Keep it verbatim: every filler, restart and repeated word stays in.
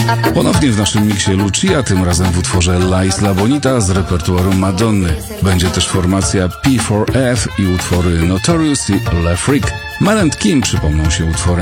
Ponownie w naszym miksie Lucia, tym razem w utworze La Isla Bonita z repertuaru Madonny. Będzie też formacja P cztery F i utwory Notorious i Le Freak. Mel and Kim przypomną się utworem